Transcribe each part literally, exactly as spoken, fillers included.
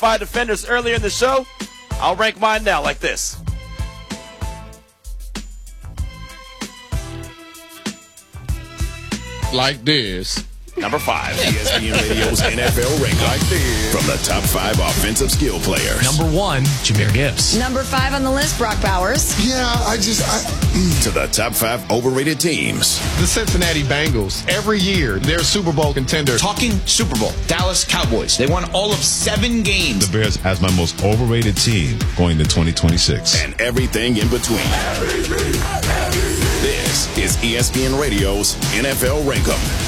five defenders earlier in the show. I'll rank mine now like this. Like this. Number five. E S P N Radio's N F L ranking. Like this. From the top five offensive skill players. Number one, Jahmyr Gibbs. Number five on the list, Brock Bowers. Yeah, I just... I, to the top five overrated teams. The Cincinnati Bengals. Every year, they're Super Bowl contenders. Talking Super Bowl. Dallas Cowboys. They won all of seven games. The Bears as my most overrated team going to twenty twenty-six. And everything in between. This is E S P N Radio's N F L Rankum.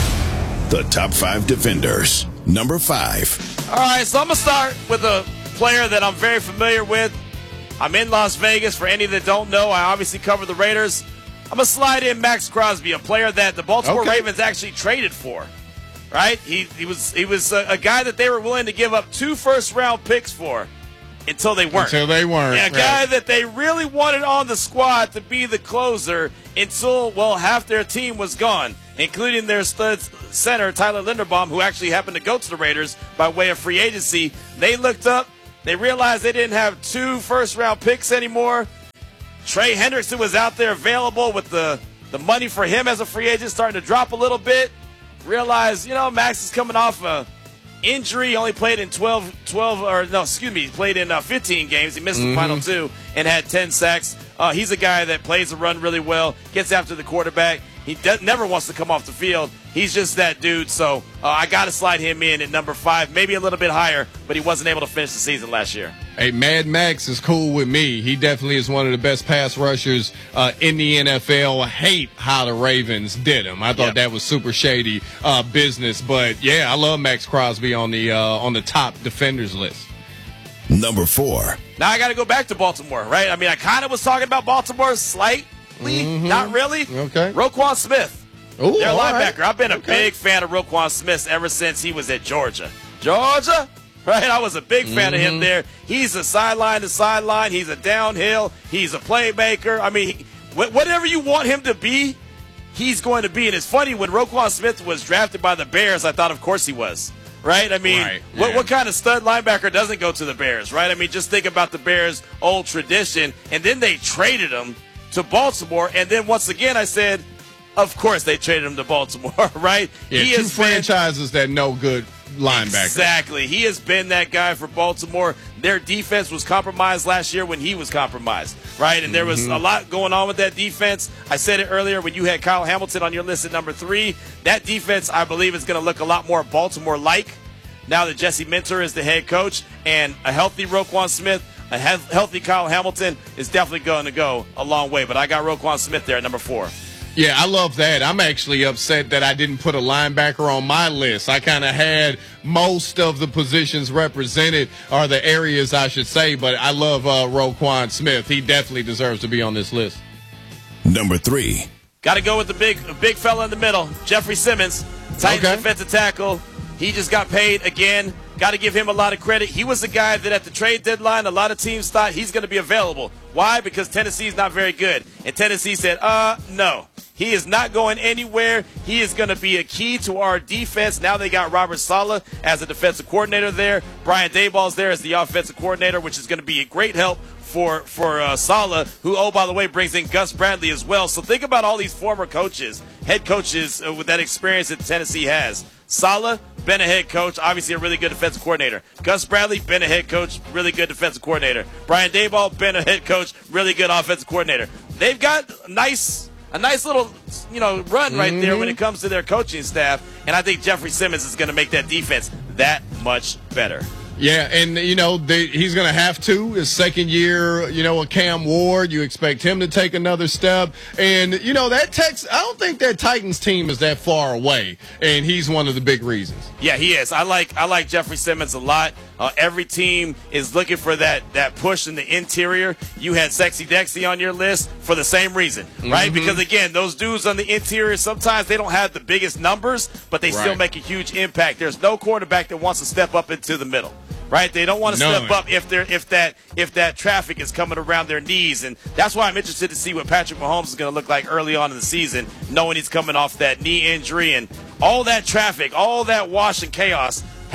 The top five defenders. Number five. All right, so I'm going to start with a player that I'm very familiar with. I'm in Las Vegas. For any that don't know, I obviously cover the Raiders. I'm going to slide in Max Crosby, a player that the Baltimore Okay. Ravens actually traded for. Right? He he was he was a, a guy that they were willing to give up two first-round picks for until they weren't. Until they weren't. Yeah, a guy right. that they really wanted on the squad to be the closer until, well, half their team was gone, including their stud center, Tyler Linderbaum, who actually happened to go to the Raiders by way of free agency. They looked up. They realized they didn't have two first-round picks anymore. Trey Hendrickson was out there available with the, the money for him as a free agent starting to drop a little bit. Realized, you know, Max is coming off a injury. He only played in twelve, twelve, or no, excuse me, he played in uh, fifteen games. He missed mm-hmm. the final two and had ten sacks. Uh, he's a guy that plays the run really well, gets after the quarterback. He does, never wants to come off the field. He's just that dude. So uh, I got to slide him in at number five, maybe a little bit higher, but he wasn't able to finish the season last year. Hey, Mad Max is cool with me. He definitely is one of the best pass rushers uh, in the N F L. I hate how the Ravens did him. I thought yep. that was super shady uh, business. But, yeah, I love Max Crosby on the uh, on the top defenders list. Number four. Now I got to go back to Baltimore, right? I mean, I kind of was talking about Baltimore slightly, mm-hmm. not really. Okay. Roquan Smith. Ooh, their linebacker. Right. I've been a okay. big fan of Roquan Smith ever since he was at Georgia. Georgia? Right? I was a big fan mm-hmm. of him there. He's a sideline to sideline. He's a downhill. He's a playmaker. I mean, wh- whatever you want him to be, he's going to be. And it's funny, when Roquan Smith was drafted by the Bears, I thought, of course he was. Right? I mean, right. what, yeah. what kind of stud linebacker doesn't go to the Bears, right? I mean, just think about the Bears' old tradition. And then they traded him to Baltimore. And then once again, I said, of course they traded him to Baltimore, right? Yeah, he two has franchises been, that know good linebacker. Exactly. He has been that guy for Baltimore. Their defense was compromised last year when he was compromised, right? And there was mm-hmm. a lot going on with that defense. I said it earlier when you had Kyle Hamilton on your list at number three. That defense, I believe, is going to look a lot more Baltimore-like now that Jesse Minter is the head coach. And a healthy Roquan Smith, a he- healthy Kyle Hamilton is definitely going to go a long way. But I got Roquan Smith there at number four. Yeah, I love that. I'm actually upset that I didn't put a linebacker on my list. I kind of had most of the positions represented, or the areas, I should say, but I love uh, Roquan Smith. He definitely deserves to be on this list. Number three. Got to go with the big big fella in the middle, Jeffrey Simmons, Titans okay. defensive tackle. He just got paid again. Got to give him a lot of credit. He was the guy that at the trade deadline, a lot of teams thought he's going to be available. Why? Because Tennessee's not very good. And Tennessee said, uh, no. He is not going anywhere. He is going to be a key to our defense. Now they got Robert Saleh as a defensive coordinator there. Brian Daboll's there as the offensive coordinator, which is going to be a great help for for uh, Saleh, who, oh, by the way, brings in Gus Bradley as well. So think about all these former coaches, head coaches uh, with that experience that Tennessee has. Saleh, been a head coach, obviously a really good defensive coordinator. Gus Bradley, been a head coach, really good defensive coordinator. Brian Daboll, been a head coach, really good offensive coordinator. They've got nice... A nice little, you know, run right mm-hmm. there when it comes to their coaching staff, and I think Jeffrey Simmons is going to make that defense that much better. Yeah, and, you know, they, he's going to have to. His second year, you know, with Cam Ward, you expect him to take another step. And, you know, that Tex, I don't think that Titans team is that far away, and he's one of the big reasons. Yeah, he is. I like I like Jeffrey Simmons a lot. Uh, every team is looking for that that push in the interior. You had Sexy Dexy on your list for the same reason, right? Mm-hmm. Because, again, those dudes on the interior, sometimes they don't have the biggest numbers, but they right. still make a huge impact. There's no quarterback that wants to step up into the middle. Right, they don't want to None. step up if they're if that if that traffic is coming around their knees, and that's why I'm interested to see what Patrick Mahomes is going to look like early on in the season, knowing he's coming off that knee injury and all that traffic, all that wash and chaos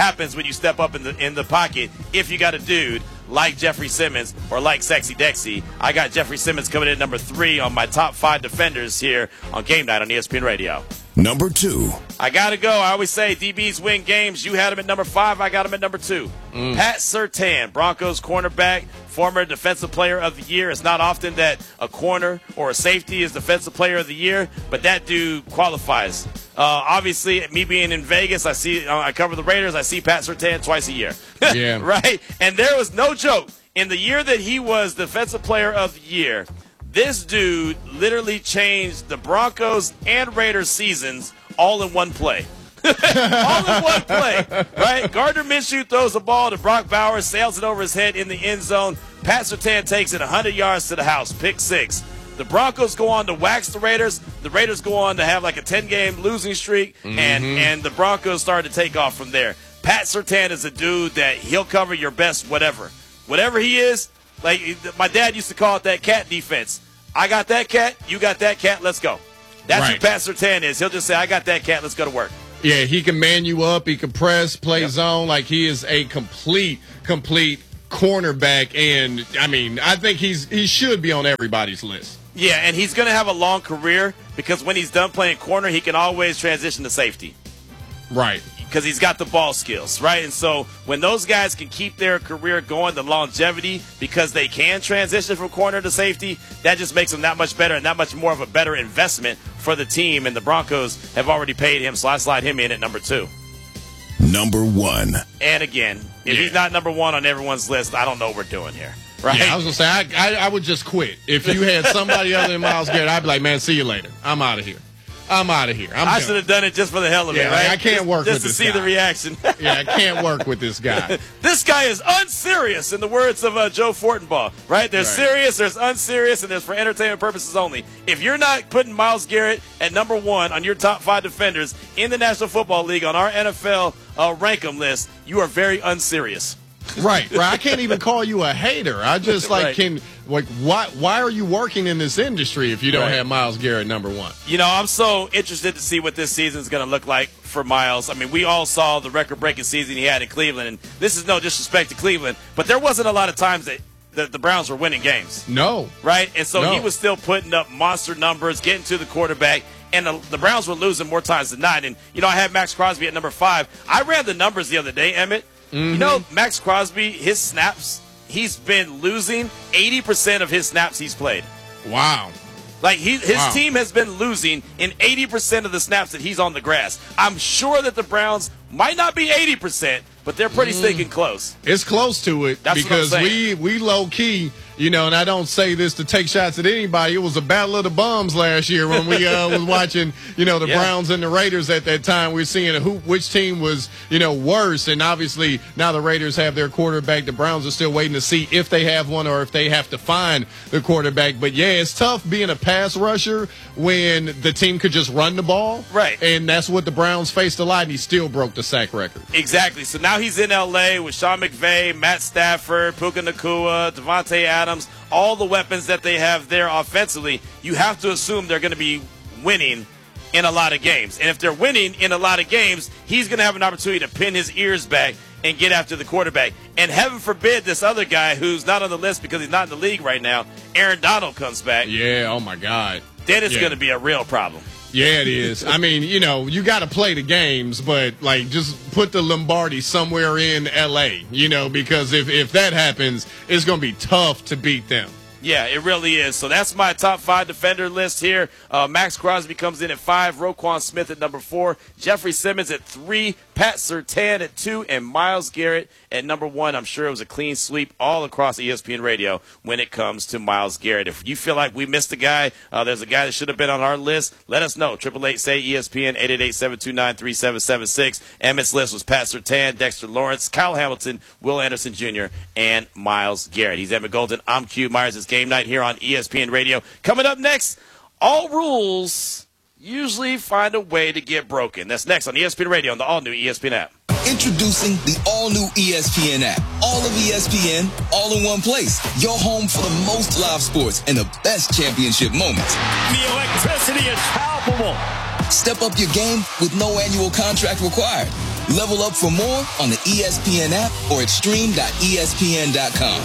happens when you step up in the in the pocket if you got a dude like Jeffrey Simmons or like Sexy Dexy. I got Jeffrey Simmons coming in at number three on my top five defenders here on Game Night on E S P N Radio. Number two. I got to go. I always say D Bs win games. You had him at number five. I got him at number two. Mm. Pat Surtain, Broncos cornerback, former Defensive Player of the Year. It's not often that a corner or a safety is Defensive Player of the Year, but that dude qualifies. Uh, obviously, me being in Vegas, I see uh, I cover the Raiders. I see Pat Surtain twice a year. Yeah. Right? And there was no joke. In the year that he was Defensive Player of the Year, this dude literally changed the Broncos and Raiders seasons all in one play. all in one play, right? Gardner Minshew throws the ball to Brock Bowers, sails it over his head in the end zone. Pat Surtain takes it one hundred yards to the house, pick six. The Broncos go on to wax the Raiders. The Raiders go on to have like a ten-game losing streak, mm-hmm. and, and the Broncos start to take off from there. Pat Surtain is a dude that he'll cover your best whatever. Whatever he is, like my dad used to call it that cat defense. I got that cat, you got that cat, let's go. That's right. who Pat Surtain is. He'll just say, I got that cat, let's go to work. Yeah, he can man you up. He can press, play Yep. zone. Like, he is a complete, complete cornerback. And, I mean, I think he's he should be on everybody's list. Yeah, and he's going to have a long career because when he's done playing corner, he can always transition to safety. Right. Because he's got the ball skills, right? And so when those guys can keep their career going, the longevity, because they can transition from corner to safety, that just makes them that much better and that much more of a better investment for the team. And the Broncos have already paid him, so I slide him in at number two. Number one. And again, if Yeah. he's not number one on everyone's list, I don't know what we're doing here, right? Yeah, I was going to say, I, I, I would just quit. If you had somebody other than Myles Garrett, I'd be like, man, see you later. I'm out of here. I'm out of here. I'm I done. should have done it just for the hell of Yeah, it, right? I can't just, work just with to this see guy. the reaction. Yeah, I can't work with this guy. This guy is unserious, in the words of uh, Joe Fortenbaugh, right? There's Right. serious, there's unserious, and there's for entertainment purposes only. If you're not putting Myles Garrett at number one on your top five defenders in the National Football League on our N F L uh, rank 'em list, you are very unserious. Right, right. I can't even call you a hater. I just like Right. can like why why are you working in this industry if you don't Right. have Myles Garrett number one? You know, I'm so interested to see what this season is going to look like for Myles. I mean, we all saw the record-breaking season he had in Cleveland, and this is no disrespect to Cleveland, but there wasn't a lot of times that the, the Browns were winning games. No. Right? And so No. he was still putting up monster numbers, getting to the quarterback, and the, the Browns were losing more times than not. And, you know, I had Max Crosby at number five. I ran the numbers the other day, Emmett. Mm-hmm. You know, Max Crosby, his snaps, he's been losing eighty percent of his snaps he's played. Wow. Like, he, his Wow. team has been losing in eighty percent of the snaps that he's on the grass. I'm sure that the Browns might not be eighty percent, but they're pretty stinking close. It's close to it. That's what I'm because saying. we we low key, you know, and I don't say this to take shots at anybody. It was a battle of the bums last year when we uh, was watching, you know, the Yeah. Browns and the Raiders at that time. We were seeing who which team was, you know, worse. And obviously now the Raiders have their quarterback. The Browns are still waiting to see if they have one or if they have to find the quarterback. But yeah, it's tough being a pass rusher when the team could just run the ball. Right. And that's what the Browns faced a lot, and he still broke the sack record. Exactly. So now he's in L A with Sean McVay, Matt Stafford, Puka Nacua, Devontae Adams, all the weapons that they have there offensively. You have to assume they're going to be winning in a lot of games. And if they're winning in a lot of games, he's going to have an opportunity to pin his ears back and get after the quarterback. And heaven forbid this other guy who's not on the list because he's not in the league right now, Aaron Donald, comes back. Yeah, oh my God. Then it's Yeah. going to be a real problem. Yeah, it is. I mean, you know, you got to play the games, but, like, just put the Lombardi somewhere in L A, you know, because if, if that happens, it's going to be tough to beat them. Yeah, it really is. So that's my top five defender list here. Uh, Max Crosby comes in at five, Roquan Smith at number four, Jeffrey Simmons at three, Pat Surtain at two, and Myles Garrett at number one. I'm sure it was a clean sweep all across E S P N Radio when it comes to Myles Garrett. If you feel like we missed a guy, uh, there's a guy that should have been on our list, let us know. eight eight eight, say E S P N, eight eight eight, seven two nine, three seven seven six. Emmett's list was Pat Surtain, Dexter Lawrence, Kyle Hamilton, Will Anderson Junior, and Myles Garrett. He's Emmett Golden. I'm Q. Myers. It's Game Night here on E S P N Radio. Coming up next, all rules usually find a way to get broken. That's next on E S P N Radio on the all-new E S P N app. Introducing the all-new E S P N app. All of E S P N, all in one place. Your home for the most live sports and the best championship moments. The electricity is palpable. Step up your game with no annual contract required. Level up for more on the E S P N app or at stream dot E S P N dot com.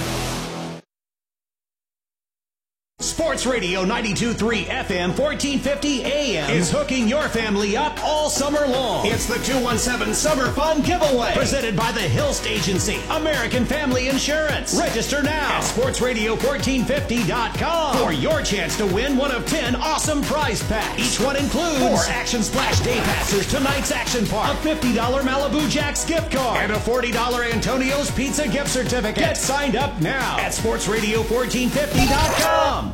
Sports Radio ninety-two point three F M, fourteen fifty A M is hooking your family up all summer long. It's the two one seven Summer Fun Giveaway, presented by the Hilst Agency, American Family Insurance. Register now at sports radio fourteen fifty dot com for your chance to win one of ten awesome prize packs. Each one includes four Action Splash Day Passes to Tonight's Action Park, a fifty dollars Malibu Jacks gift card, and a forty dollars Antonio's Pizza gift certificate. Get signed up now at sports radio fourteen fifty dot com.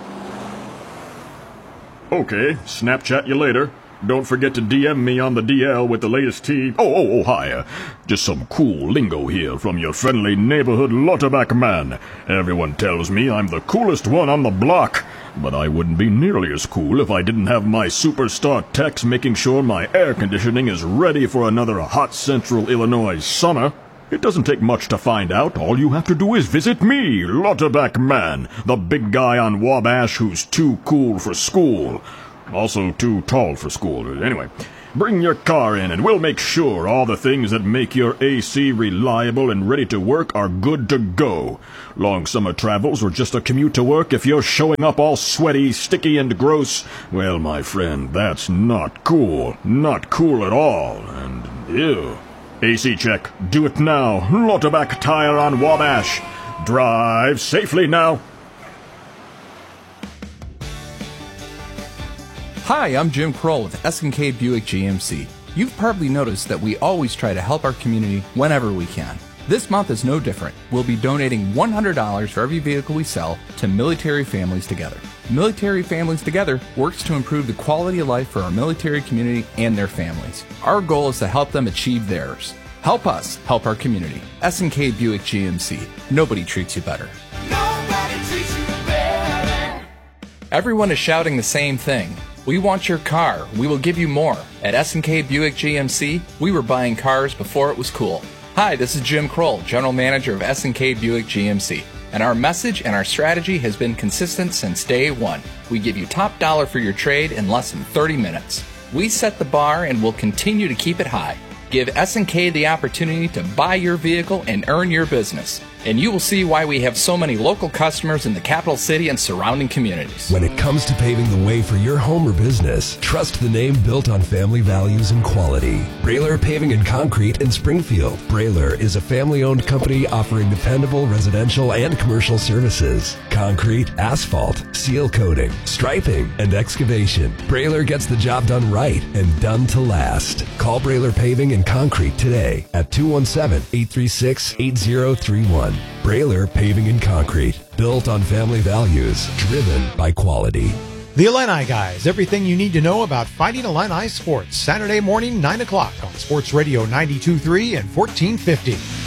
Okay, Snapchat you later. Don't forget to D M me on the D L with the latest tea. Oh, oh, oh, hi. Uh, just some cool lingo here from your friendly neighborhood Lauterbach man. Everyone tells me I'm the coolest one on the block, but I wouldn't be nearly as cool if I didn't have my superstar techs making sure my air conditioning is ready for another hot central Illinois summer. It doesn't take much to find out. All you have to do is visit me, Lauterbach man, the big guy on Wabash who's too cool for school. Also too tall for school. Anyway, bring your car in and we'll make sure all the things that make your A C reliable and ready to work are good to go. Long summer travels or just a commute to work, if you're showing up all sweaty, sticky, and gross, well, my friend, that's not cool. Not cool at all. And ew. A C check. Do it now. Lauterbach Tire on Wabash. Drive safely now. Hi, I'm Jim Kroll with S and K Buick G M C. You've probably noticed that we always try to help our community whenever we can. This month is no different. We'll be donating one hundred dollars for every vehicle we sell to Military Families Together. Military Families Together works to improve the quality of life for our military community and their families. Our goal is to help them achieve theirs. Help us help our community. S and K Buick G M C. Nobody treats you better. Nobody treats you better. Everyone is shouting the same thing. We want your car. We will give you more. At S and K Buick G M C, we were buying cars before it was cool. Hi, this is Jim Kroll, General Manager of S and K Buick G M C. And our message and our strategy has been consistent since day one. We give you top dollar for your trade in less than thirty minutes. We set the bar and will continue to keep it high. Give S and K the opportunity to buy your vehicle and earn your business. And you will see why we have so many local customers in the capital city and surrounding communities. When it comes to paving the way for your home or business, trust the name built on family values and quality. Brailer Paving and Concrete in Springfield. Brailer is a family-owned company offering dependable residential and commercial services. Concrete, asphalt, seal coating, striping, and excavation. Brailer gets the job done right and done to last. Call Brailer Paving and Concrete today at two one seven, eight three six, eight zero three one. Brailer Paving and Concrete, built on family values, driven by quality. The Illini Guys, everything you need to know about Fighting Illini sports. Saturday morning, nine o'clock on Sports Radio ninety-two point three and fourteen fifty.